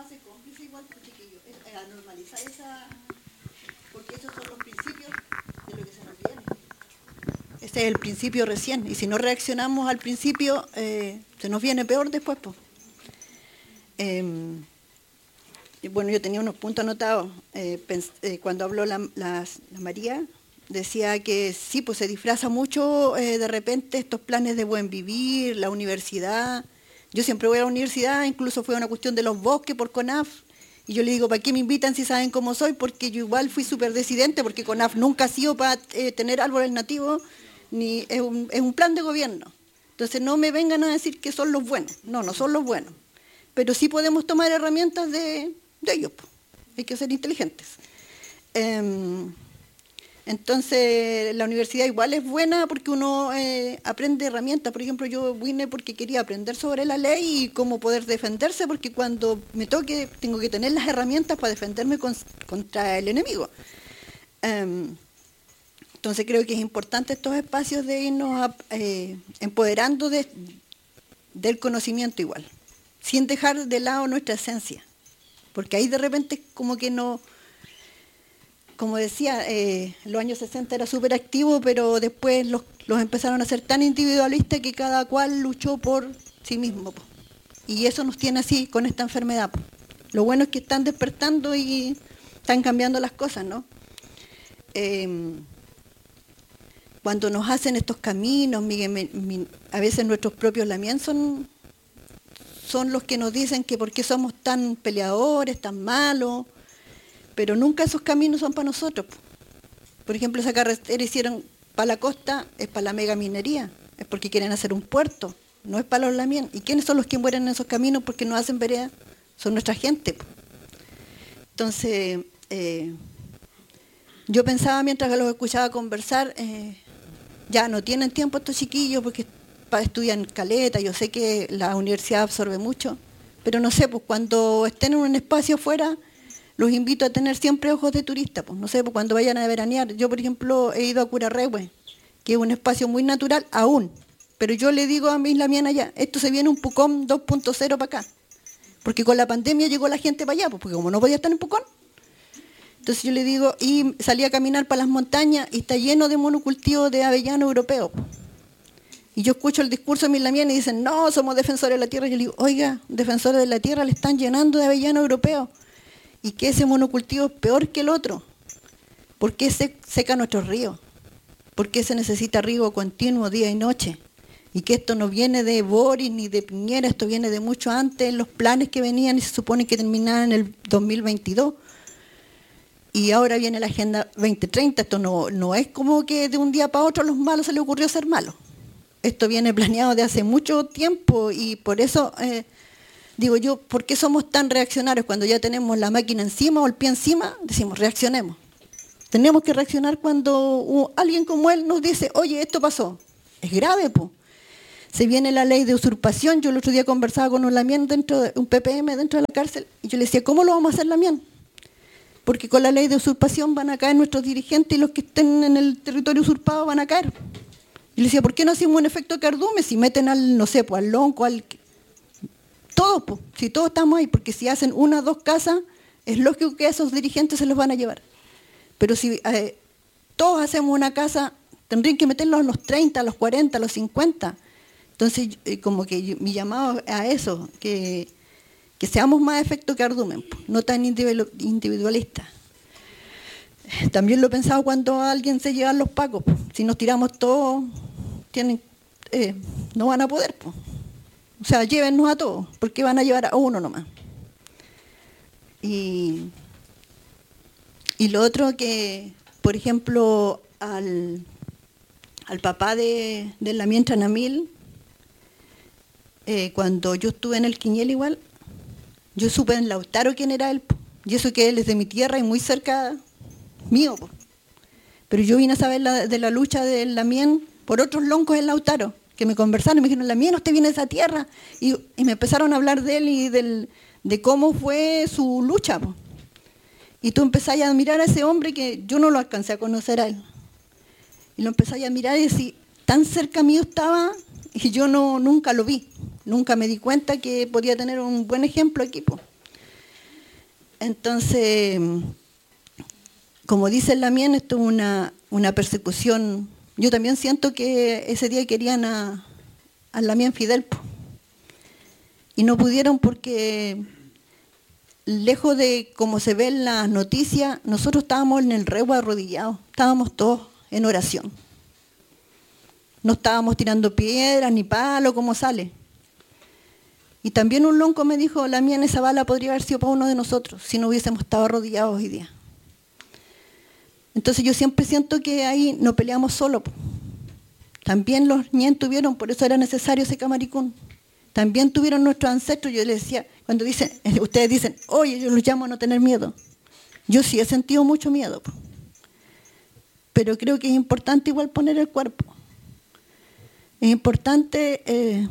hace cómplice igual, pues, chiquillo, a normalizar esa, porque esos son los principios de lo que se nos viene. Ese es el principio recién, y si no reaccionamos al principio, se nos viene peor después, pues. Bueno, yo tenía unos puntos anotados. Cuando habló la María, decía que sí, pues se disfraza mucho de repente estos planes de buen vivir, la universidad. Yo siempre voy a la universidad, incluso fue una cuestión de los bosques por CONAF, y yo le digo, ¿para qué me invitan si saben cómo soy? Porque yo igual fui súper disidente, porque CONAF nunca ha sido para tener árboles nativos, ni es un plan de gobierno. Entonces no me vengan a decir que son los buenos, no son los buenos. Pero sí podemos tomar herramientas de ellos, pues. Hay que ser inteligentes. Entonces, la universidad igual es buena porque uno aprende herramientas. Por ejemplo, yo vine porque quería aprender sobre la ley y cómo poder defenderse, porque cuando me toque tengo que tener las herramientas para defenderme contra el enemigo. Entonces, creo que es importante estos espacios de irnos empoderando del conocimiento igual, sin dejar de lado nuestra esencia. Porque ahí de repente como que no, como decía, los años 60 era súper activo, pero después los empezaron a ser tan individualistas que cada cual luchó por sí mismo, po. Y eso nos tiene así con esta enfermedad, po. Lo bueno es que están despertando y están cambiando las cosas, ¿no? Cuando nos hacen estos caminos, a veces nuestros propios lamien son los que nos dicen que por qué somos tan peleadores, tan malos, pero nunca esos caminos son para nosotros. Por ejemplo, esa carretera hicieron para la costa, es para la mega minería, es porque quieren hacer un puerto, no es para los lamien. ¿Y quiénes son los que mueren en esos caminos porque no hacen vereda? Son nuestra gente. Entonces, yo pensaba mientras los escuchaba conversar, ya no tienen tiempo estos chiquillos porque estudian caleta, yo sé que la universidad absorbe mucho, pero no sé, pues cuando estén en un espacio afuera, los invito a tener siempre ojos de turista, pues no sé, pues cuando vayan a veranear. Yo, por ejemplo, he ido a Curarrehue, que es un espacio muy natural aún, pero yo le digo a mis lamien allá, esto se viene un Pucón 2.0 para acá, porque con la pandemia llegó la gente para allá, pues, porque como no podía estar en Pucón. Entonces yo le digo, y salí a caminar para las montañas y está lleno de monocultivos de avellano europeo. Y yo escucho el discurso de mis lamien y dicen, no, somos defensores de la tierra. Y yo le digo, oiga, defensores de la tierra le están llenando de avellano europeo. Y que ese monocultivo es peor que el otro. ¿Por qué se seca nuestros ríos? ¿Por qué se necesita riego continuo día y noche? Y que esto no viene de Boris ni de Piñera, esto viene de mucho antes, los planes que venían y se supone que terminaban en el 2022. Y ahora viene la Agenda 2030. Esto no es como que de un día para otro a los malos se les ocurrió ser malos. Esto viene planeado de hace mucho tiempo y por eso, digo yo, ¿por qué somos tan reaccionarios cuando ya tenemos la máquina encima o el pie encima? Decimos, reaccionemos. Tenemos que reaccionar cuando alguien como él nos dice, oye, esto pasó. Es grave, po. Se viene la ley de usurpación. Yo el otro día conversaba con un lamien dentro de un PPM dentro de la cárcel y yo le decía, ¿cómo lo vamos a hacer lamien? Porque con la ley de usurpación van a caer nuestros dirigentes y los que estén en el territorio usurpado van a caer. Y le decía, ¿por qué no hacemos un efecto cardume si meten al, no sé, pues al lonco, todos, pues, si todos estamos ahí? Porque si hacen 1 o 2 casas, es lógico que a esos dirigentes se los van a llevar. Pero si todos hacemos una casa, tendrían que meterlos a los 30, a los 40, a los 50. Entonces, como que mi llamado a eso, que seamos más efecto cardumen, pues, no tan individualistas. También lo he pensado cuando a alguien se llevan los pacos, pues. Si nos tiramos todos, no van a poder, pues. O sea, llévennos a todos, porque van a llevar a uno nomás. Y lo otro que, por ejemplo, al papá de lamien Tranamil, cuando yo estuve en el Quiñel igual, yo supe en Lautaro quién era él, pues. Y eso que él es de mi tierra y muy cerca mío, pues. Pero yo vine a saber de la lucha del lamien por otros loncos en Lautaro, que me conversaron y me dijeron, lamien, usted viene de esa tierra. Y me empezaron a hablar de él y de cómo fue su lucha, pues. Y tú empezás a admirar a ese hombre que yo no lo alcancé a conocer a él. Y lo empezás a mirar y decir, tan cerca mío estaba y yo nunca lo vi. Nunca me di cuenta que podía tener un buen ejemplo aquí, pues. Entonces, como dice Lamien, esto es una persecución. Yo también siento que ese día querían a Lamien Fidel, po. Y no pudieron porque, lejos de como se ve en las noticias, nosotros estábamos en el rebo arrodillados, estábamos todos en oración. No estábamos tirando piedras ni palos como sale. Y también un lonco me dijo, Lamien, esa bala podría haber sido para uno de nosotros si no hubiésemos estado arrodillados hoy día. Entonces yo siempre siento que ahí no peleamos solo, po. También los ñen tuvieron, por eso era necesario ese camaricún. También tuvieron nuestros ancestros. Yo les decía, cuando dicen, ustedes dicen, oye, yo los llamo a no tener miedo. Yo sí he sentido mucho miedo, po. Pero creo que es importante igual poner el cuerpo. Es importante,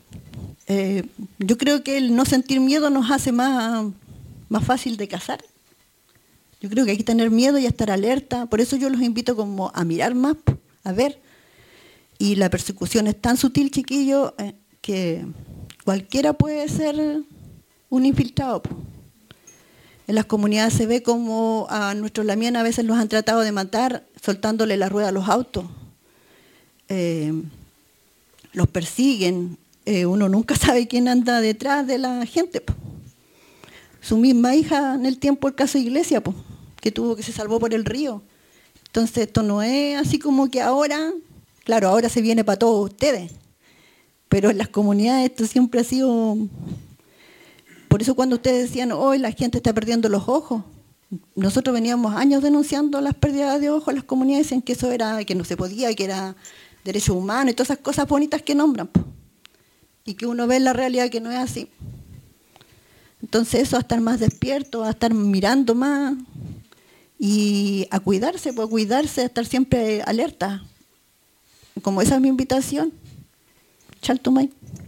yo creo que el no sentir miedo nos hace más fácil de cazar. Yo creo que hay que tener miedo y estar alerta. Por eso yo los invito como a mirar más, a ver. Y la persecución es tan sutil, chiquillo, que cualquiera puede ser un infiltrado. En las comunidades se ve como a nuestros Lamien a veces los han tratado de matar soltándole la rueda a los autos. Los persiguen. Uno nunca sabe quién anda detrás de la gente. Su misma hija en el tiempo, el caso de Iglesia, que se salvó por el río. Entonces esto no es así como que ahora, claro, ahora se viene para todos ustedes, pero en las comunidades esto siempre ha sido. Por eso cuando ustedes decían, hoy la gente está perdiendo los ojos, nosotros veníamos años denunciando las pérdidas de ojos, las comunidades decían que eso era, que no se podía, que era derechos humanos y todas esas cosas bonitas que nombran, y que uno ve en la realidad que no es así. Entonces eso, a estar más despierto, a estar mirando más y a cuidarse, a estar siempre alerta. Como esa es mi invitación. Chaltumay.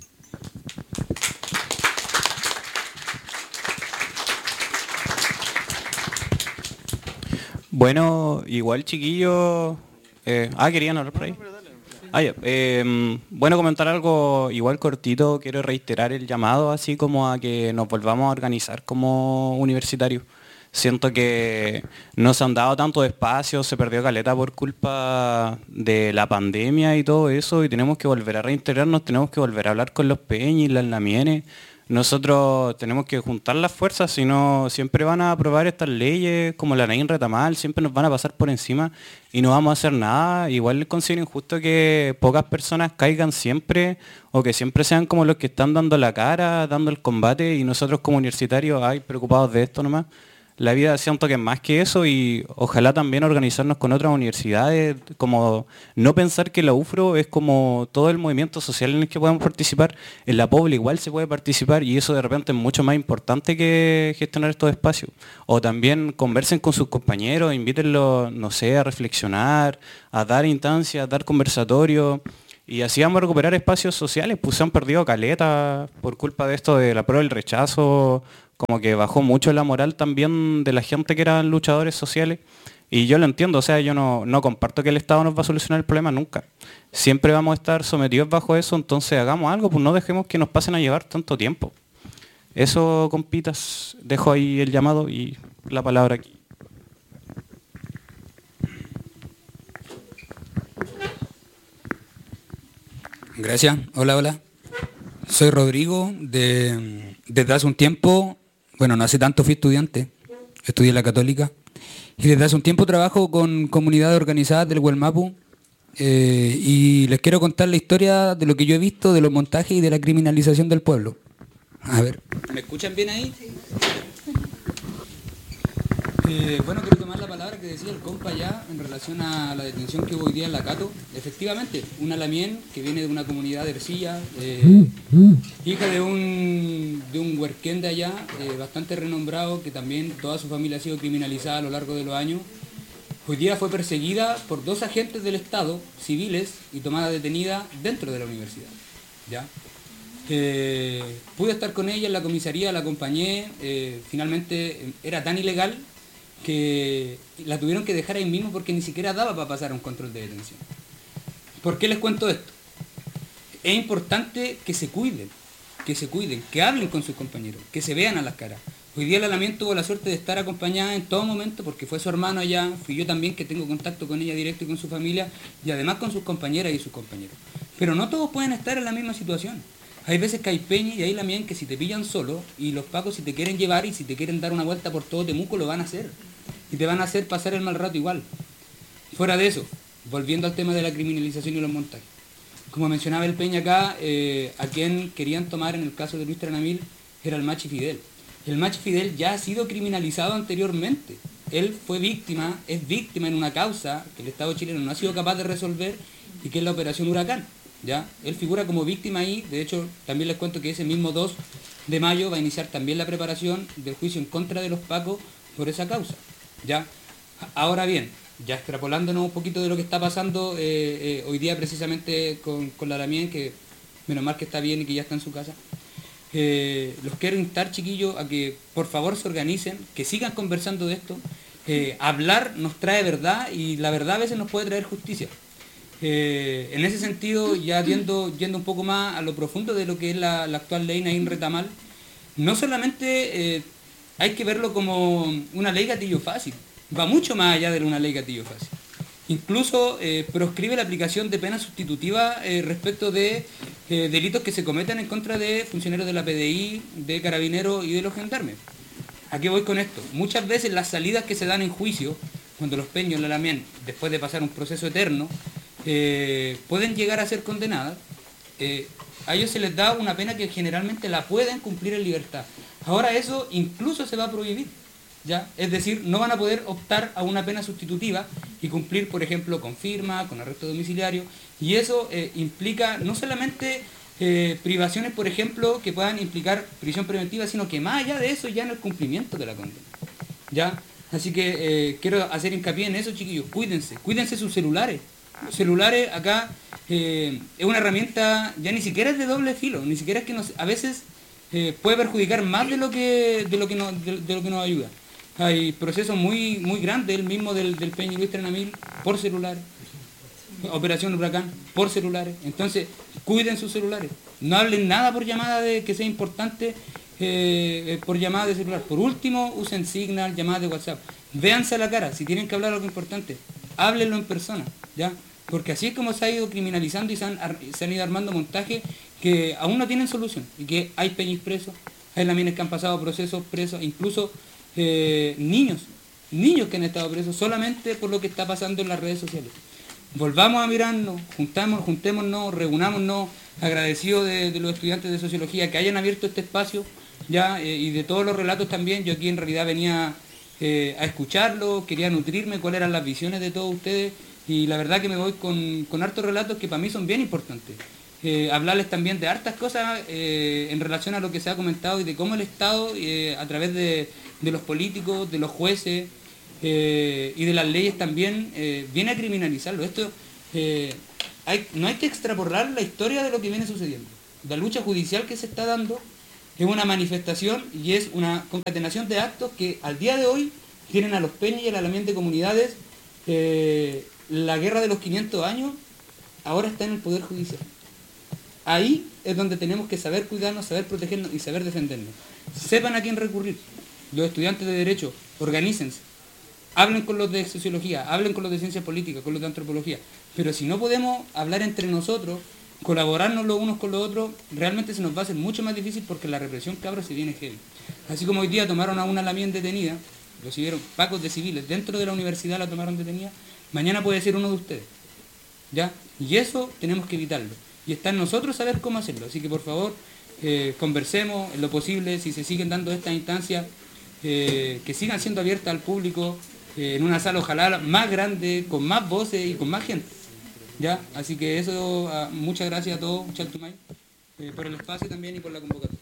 Bueno, igual chiquillo. ¿Querían hablar por ahí? Ya. Bueno, comentar algo igual cortito. Quiero reiterar el llamado así como a que nos volvamos a organizar como universitarios. Siento que no se han dado tanto espacio, se perdió caleta por culpa de la pandemia y todo eso, y tenemos que volver a reintegrarnos, tenemos que volver a hablar con los peñis, las lamienes. Nosotros tenemos que juntar las fuerzas, si no siempre van a aprobar estas leyes como la Nain Retamal, siempre nos van a pasar por encima y no vamos a hacer nada. Igual les considero injusto que pocas personas caigan siempre o que siempre sean como los que están dando la cara, dando el combate, y nosotros como universitarios, preocupados de esto nomás. La vida siento que es más que eso, y ojalá también organizarnos con otras universidades, como no pensar que la UFRO es como todo el movimiento social en el que podemos participar. En la Pobla igual se puede participar, y eso de repente es mucho más importante que gestionar estos espacios. O también conversen con sus compañeros, invítenlos, no sé, a reflexionar, a dar instancias, a dar conversatorios. Y así vamos a recuperar espacios sociales, pues se han perdido caleta por culpa de esto de la prueba del rechazo, como que bajó mucho la moral también de la gente que eran luchadores sociales. Y yo lo entiendo, o sea, yo no comparto que el Estado nos va a solucionar el problema nunca. Siempre vamos a estar sometidos bajo eso, entonces hagamos algo, pues no dejemos que nos pasen a llevar tanto tiempo. Eso, compitas, dejo ahí el llamado y la palabra aquí. Gracias. Hola. Soy Rodrigo. Desde hace un tiempo, bueno, no hace tanto fui estudiante, estudié en la Católica, y desde hace un tiempo trabajo con comunidades organizadas del Huelmapu, y les quiero contar la historia de lo que yo he visto de los montajes y de la criminalización del pueblo. A ver, ¿me escuchan bien ahí? Bueno, quiero tomar la palabra que decía el compa ya en relación a la detención que hubo hoy día en la Cato. Efectivamente, una Lamien que viene de una comunidad de Ercilla, hija de un huerquén de allá, bastante renombrado, que también toda su familia ha sido criminalizada a lo largo de los años. Hoy día fue perseguida por 2 agentes del Estado, civiles, y tomada detenida dentro de la universidad. ¿Ya? Pude estar con ella en la comisaría, la acompañé, finalmente era tan ilegal que la tuvieron que dejar ahí mismo porque ni siquiera daba para pasar a un control de detención. ¿Por qué les cuento esto? Es importante que se cuiden, que hablen con sus compañeros, que se vean a las caras. Hoy día la Lamien tuvo la suerte de estar acompañada en todo momento porque fue su hermano allá, fui yo también que tengo contacto con ella directo y con su familia y además con sus compañeras y sus compañeros. Pero no todos pueden estar en la misma situación. Hay veces que hay peñas y hay Lamien que si te pillan solo y los pacos si te quieren llevar y si te quieren dar una vuelta por todo Temuco lo van a hacer. Y te van a hacer pasar el mal rato igual. Fuera de eso, volviendo al tema de la criminalización y los montajes. Como mencionaba el Peña acá, a quien querían tomar en el caso de Luis Tranamil era el Machi Fidel. El Machi Fidel ya ha sido criminalizado anteriormente. Él fue víctima, es víctima en una causa que el Estado chileno no ha sido capaz de resolver y que es la Operación Huracán. ¿Ya? Él figura como víctima ahí, de hecho también les cuento que ese mismo 2 de mayo va a iniciar también la preparación del juicio en contra de los pacos por esa causa. ¿Ya? Ahora bien, ya extrapolándonos un poquito de lo que está pasando hoy día precisamente con la Lamien, que menos mal que está bien y que ya está en su casa, los quiero instar, chiquillos, a que por favor se organicen, que sigan conversando de esto. Hablar nos trae verdad y la verdad a veces nos puede traer justicia. En ese sentido, ya yendo un poco más a lo profundo de lo que es la actual ley Naín Retamal, no solamente hay que verlo como una ley gatillo fácil, va mucho más allá de una ley gatillo fácil. Incluso proscribe la aplicación de penas sustitutivas respecto de delitos que se cometan en contra de funcionarios de la PDI, de carabineros y de los gendarmes. ¿A qué voy con esto? Muchas veces las salidas que se dan en juicio, cuando los peños la Lamien, después de pasar un proceso eterno, pueden llegar a ser condenadas, a ellos se les da una pena que generalmente la pueden cumplir en libertad. Ahora eso incluso se va a prohibir. ¿Ya? Es decir, no van a poder optar a una pena sustitutiva y cumplir, por ejemplo, con firma, con arresto domiciliario, y eso implica no solamente privaciones, por ejemplo, que puedan implicar prisión preventiva, sino que más allá de eso ya en el cumplimiento de la condena. ¿Ya? Así que quiero hacer hincapié en eso, chiquillos, cuídense sus celulares. Los celulares acá es una herramienta, ya ni siquiera es de doble filo, ni siquiera es que a veces puede perjudicar más de lo que nos ayuda. Hay procesos muy grandes, el mismo del Peña y Luis Tranamil, por celulares. Operación Huracán, por celulares. Entonces, cuiden sus celulares. No hablen nada por llamada de que sea importante por llamada de celular. Por último, usen Signal, llamadas de WhatsApp. Véanse a la cara, si tienen que hablar algo importante, háblenlo en persona, ¿ya? Porque así es como se ha ido criminalizando y se han ido armando montajes que aún no tienen solución. Y que hay peñis presos, hay lamines que han pasado procesos presos, incluso niños que han estado presos solamente por lo que está pasando en las redes sociales. Volvamos a mirarnos, juntémonos, reunámonos, agradecidos de los estudiantes de sociología que hayan abierto este espacio, ya, y de todos los relatos también. Yo aquí en realidad venía a escucharlo, quería nutrirme cuáles eran las visiones de todos ustedes, y la verdad que me voy con hartos relatos que para mí son bien importantes. Hablarles también de hartas cosas en relación a lo que se ha comentado y de cómo el Estado, a través de los políticos, de los jueces y de las leyes también, viene a criminalizarlo. Esto no hay que extrapolar la historia de lo que viene sucediendo. La lucha judicial que se está dando es una manifestación y es una concatenación de actos que al día de hoy tienen a los peñas y a la Lamien de comunidades. La guerra de los 500 años ahora está en el Poder Judicial. Ahí es donde tenemos que saber cuidarnos, saber protegernos y saber defendernos. Sepan a quién recurrir. Los estudiantes de Derecho, organícense. Hablen con los de Sociología, hablen con los de Ciencias Políticas, con los de Antropología. Pero si no podemos hablar entre nosotros, colaborarnos los unos con los otros, realmente se nos va a hacer mucho más difícil porque la represión, cabros, se viene heavy. Así como hoy día tomaron a una Lamien detenida, lo siguieron pacos de civiles, dentro de la universidad la tomaron detenida, mañana puede ser uno de ustedes. ¿Ya? Y eso tenemos que evitarlo. Y está en nosotros saber cómo hacerlo. Así que por favor, conversemos en lo posible, si se siguen dando estas instancias, que sigan siendo abiertas al público, en una sala ojalá más grande, con más voces y con más gente. ¿Ya? Así que eso, muchas gracias a todos, Chaltumay, por el espacio también y por la convocatoria.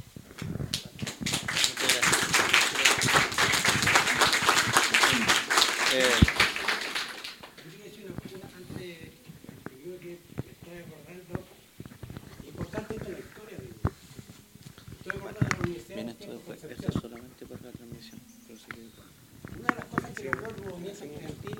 Bien, esto es solamente para la transmisión. Una de las cosas que logró el movimiento estudiantil